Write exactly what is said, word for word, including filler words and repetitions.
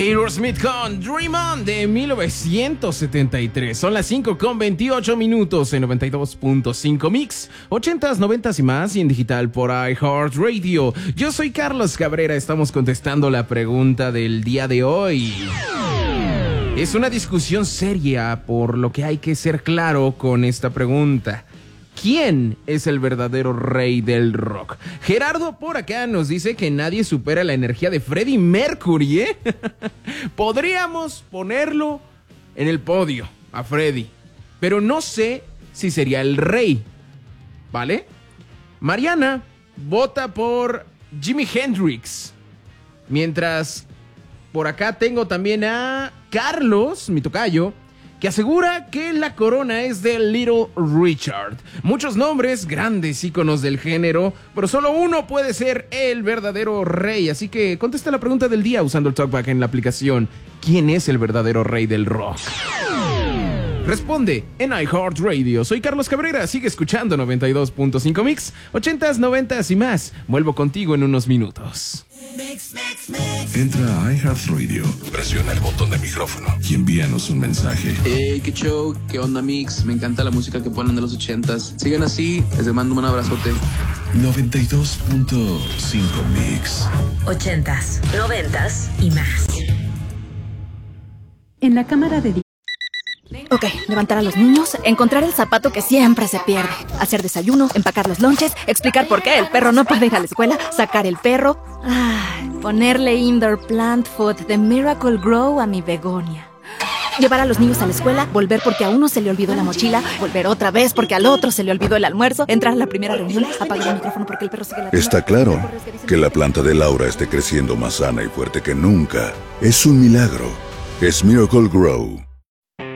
Taylor Smith con Dream On de mil novecientos setenta y tres. Son las cinco con veintiocho minutos en noventa y dos punto cinco Mix, ochentas, noventas y más, y en digital por iHeartRadio. Yo soy Carlos Cabrera, estamos contestando la pregunta del día de hoy. Es una discusión seria, por lo que hay que ser claro con esta pregunta. ¿Quién es el verdadero rey del rock? Gerardo por acá nos dice que nadie supera la energía de Freddie Mercury, ¿eh? Podríamos ponerlo en el podio a Freddie, pero no sé si sería el rey, ¿vale? Mariana vota por Jimi Hendrix, mientras por acá tengo también a Carlos, mi tocayo, que asegura que la corona es de Little Richard. Muchos nombres, grandes íconos del género, pero solo uno puede ser el verdadero rey. Así que contesta la pregunta del día usando el Talkback en la aplicación. ¿Quién es el verdadero rey del rock? Responde en iHeartRadio. Soy Carlos Cabrera, sigue escuchando noventa y dos punto cinco Mix, ochentas, noventas y más. Vuelvo contigo en unos minutos. Mix, mix, mix. Entra a iHeartRadio, presiona el botón de micrófono y envíanos un mensaje. Hey, qué show, qué onda Mix, me encanta la música que ponen de los ochentas. Sigan así, les mando un abrazote. noventa y dos punto cinco Mix. Ochentas, noventas y más. En la cámara de... Ok, levantar a los niños, encontrar el zapato que siempre se pierde, hacer desayuno, empacar los lonches, explicar por qué el perro no puede ir a la escuela, sacar el perro, ay, ponerle indoor plant food de Miracle Grow a mi begonia. Llevar a los niños a la escuela, volver porque a uno se le olvidó la mochila, volver otra vez porque al otro se le olvidó el almuerzo, entrar a la primera reunión, apagar el micrófono porque el perro sigue la... Está claro que la planta de Laura esté creciendo más sana y fuerte que nunca. Es un milagro. Es Miracle Grow.